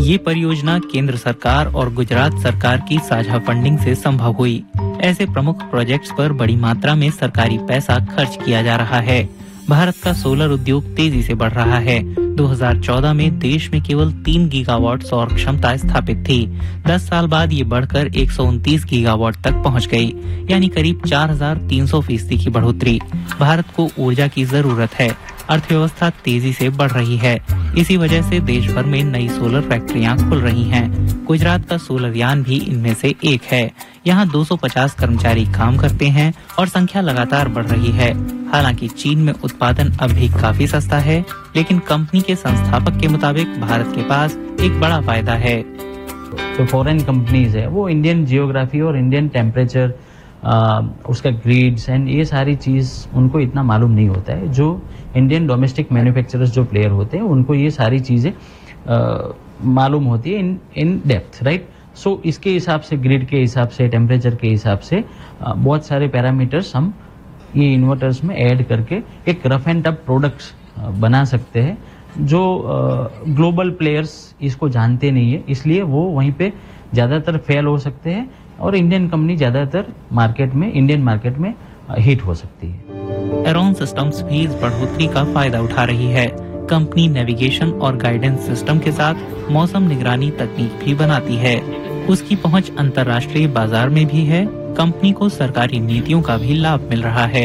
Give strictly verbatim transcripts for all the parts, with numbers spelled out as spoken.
ये परियोजना केंद्र सरकार और गुजरात सरकार की साझा फंडिंग से संभव हुई। ऐसे प्रमुख प्रोजेक्ट्स पर बड़ी मात्रा में सरकारी पैसा खर्च किया जा रहा है। भारत का सोलर उद्योग तेजी से बढ़ रहा है। दो हज़ार चौदह में देश में केवल तीन गीगावाट सौर क्षमता स्थापित थी। दस साल बाद ये बढ़कर एक सौ उनतीस गीगावाट तक पहुंच गई, यानी करीब चार हज़ार तीन सौ फीसदी की बढ़ोतरी। भारत को ऊर्जा की जरूरत है। अर्थव्यवस्था तेजी से बढ़ रही है। इसी वजह से देश भर में नई सोलर फैक्ट्रियां खुल रही हैं। गुजरात का सोलर यान भी इनमें से एक है। यहाँ दो सौ पचास कर्मचारी काम करते हैं और संख्या लगातार बढ़ रही है। हालांकि चीन में उत्पादन अब भी काफी सस्ता है, लेकिन कंपनी के संस्थापक के मुताबिक भारत के पास एक बड़ा फायदा है। तो फॉरेन कंपनीज है वो इंडियन जियोग्राफी और इंडियन टेम्परेचर, उसका ग्रिड्स एंड ये सारी चीज उनको इतना मालूम नहीं होता है। जो इंडियन डोमेस्टिक मैन्युफैक्चरर्स जो प्लेयर होते हैं उनको ये सारी चीजें मालूम होती है इन इन डेप्थ, राइट। सो इसके हिसाब से, ग्रिड के हिसाब से, टेम्परेचर के हिसाब से uh, बहुत सारे पैरामीटर्स हम ये इन्वर्टर्स में ऐड करके एक रफ एंड टफ प्रोडक्ट्स बना सकते हैं जो ग्लोबल uh, प्लेयर्स इसको जानते नहीं है, इसलिए वो वहीं पे ज्यादातर फेल हो सकते हैं और इंडियन कंपनी ज्यादातर मार्केट में, इंडियन मार्केट में हिट हो सकती है। एरोन सिस्टम्स भी इस बढ़ोतरी का फायदा उठा रही है। कंपनी नेविगेशन और गाइडेंस सिस्टम के साथ मौसम निगरानी तकनीक भी बनाती है। उसकी पहुंच अंतर्राष्ट्रीय बाजार में भी है। कंपनी को सरकारी नीतियों का भी लाभ मिल रहा है।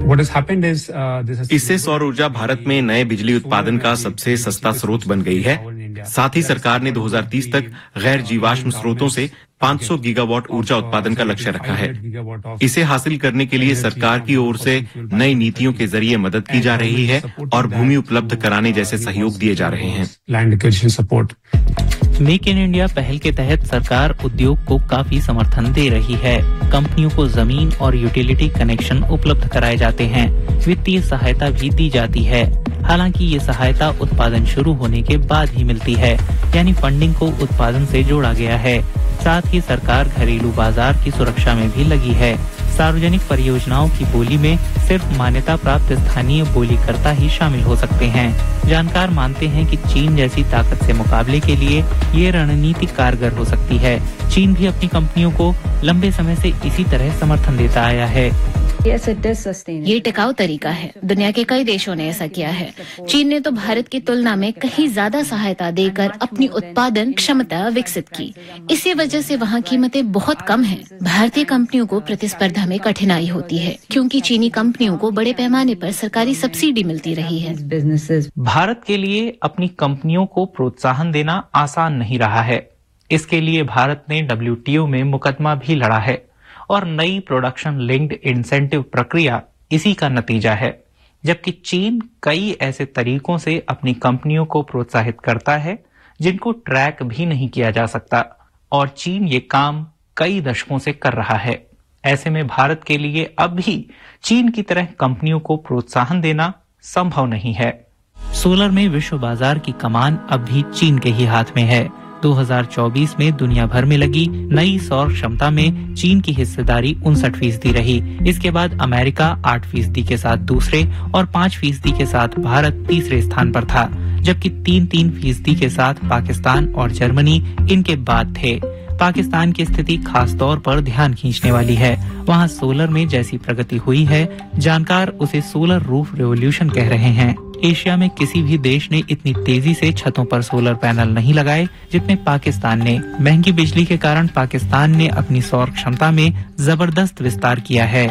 इससे सौर ऊर्जा भारत में नए बिजली उत्पादन का सबसे सस्ता स्रोत बन गई है। साथ ही सरकार ने दो हज़ार तीस तक गैर जीवाश्म स्रोतों से पाँच सौ गीगावाट ऊर्जा उत्पादन का लक्ष्य रखा है। इसे हासिल करने के लिए सरकार की ओर से नई नीतियों के जरिए मदद की जा रही है और भूमि उपलब्ध कराने जैसे सहयोग दिए जा रहे हैं। मेक इन इंडिया पहल के तहत सरकार उद्योग को काफी समर्थन दे रही है। कंपनियों को जमीन और यूटिलिटी कनेक्शन उपलब्ध कराए जाते हैं। वित्तीय सहायता भी दी जाती है। हालांकि ये सहायता उत्पादन शुरू होने के बाद ही मिलती है, यानी फंडिंग को उत्पादन से जोड़ा गया है। साथ ही सरकार घरेलू बाजार की सुरक्षा में भी लगी है। सार्वजनिक परियोजनाओं की बोली में सिर्फ मान्यता प्राप्त स्थानीय बोलीकर्ता ही शामिल हो सकते हैं। जानकार मानते हैं कि चीन जैसी ताकत से मुकाबले के लिए ये रणनीति कारगर हो सकती है। चीन भी अपनी कंपनियों को लंबे समय से इसी तरह समर्थन देता आया है। Yes, it is sustainable. ये टिकाऊ तरीका है। दुनिया के कई देशों ने ऐसा किया है। चीन ने तो भारत की तुलना में कहीं ज्यादा सहायता देकर अपनी उत्पादन क्षमता विकसित की। इसी वजह से वहाँ कीमतें बहुत कम हैं। भारतीय कंपनियों को प्रतिस्पर्धा में कठिनाई होती है, क्योंकि चीनी कंपनियों को बड़े पैमाने पर सरकारी सब्सिडी मिलती रही है। भारत के लिए अपनी कंपनियों को प्रोत्साहन देना आसान नहीं रहा है। इसके लिए भारत ने डब्ल्यू टी ओ में मुकदमा भी लड़ा है और नई प्रोडक्शन लिंक्ड इंसेंटिव प्रक्रिया इसी का नतीजा है। जबकि चीन कई ऐसे तरीकों से अपनी कंपनियों को प्रोत्साहित करता है जिनको ट्रैक भी नहीं किया जा सकता, और चीन ये काम कई दशकों से कर रहा है। ऐसे में भारत के लिए अब भी चीन की तरह कंपनियों को प्रोत्साहन देना संभव नहीं है। सोलर में विश्व बाजार की कमान अब भी चीन के ही हाथ में है। दो हज़ार चौबीस में दुनिया भर में लगी नई सौर क्षमता में चीन की हिस्सेदारी उनसठ फीसदी रही। इसके बाद अमेरिका आठ फीसदी के साथ दूसरे और पाँच फीसदी के साथ भारत तीसरे स्थान पर था, जबकि तीन तीन फीसदी के साथ पाकिस्तान और जर्मनी इनके बाद थे। पाकिस्तान की स्थिति खास तौर पर ध्यान खींचने वाली है। वहाँ सोलर में जैसी प्रगति हुई है, जानकार उसे सोलर रूफ रेवोल्यूशन कह रहे हैं। एशिया में किसी भी देश ने इतनी तेजी से छतों पर सोलर पैनल नहीं लगाए जितने पाकिस्तान ने। महंगी बिजली के कारण पाकिस्तान ने अपनी सौर क्षमता में जबरदस्त विस्तार किया है।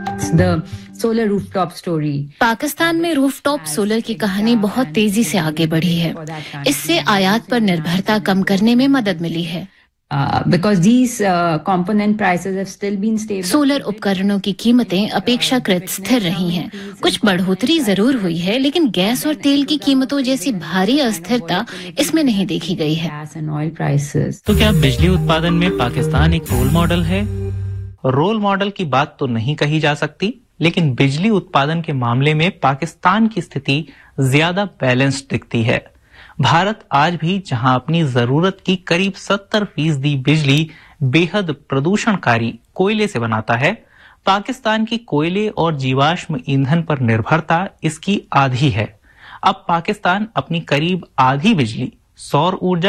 Solar rooftop story. पाकिस्तान में रूफटॉप सोलर की कहानी बहुत तेजी से आगे बढ़ी है। इससे आयात पर निर्भरता कम करने में मदद मिली है। Uh, because these uh, component prices have still been stable. Solar उपकरणों की कीमतें अपेक्षाकृत स्थिर रही हैं। कुछ बढ़ोतरी जरूर हुई है, लेकिन गैस और तेल की कीमतों जैसी भारी अस्थिरता इसमें नहीं देखी गई है। Gas and oil prices. तो क्या बिजली उत्पादन में पाकिस्तान एक रोल मॉडल है? रोल मॉडल की बात तो नहीं कही जा सकती, लेकिन बिजली उत्पादन के मामले में पाकिस्तान की स्थिति ज्यादा बैलेंस्ड दिखती है। भारत आज भी जहां अपनी जरूरत की करीब सत्तर फीसदी बिजली बेहद प्रदूषणकारी कोयले से बनाता है, पाकिस्तान की कोयले और जीवाश्म ईंधन पर निर्भरता इसकी आधी है। अब पाकिस्तान अपनी करीब आधी बिजली सौर ऊर्जा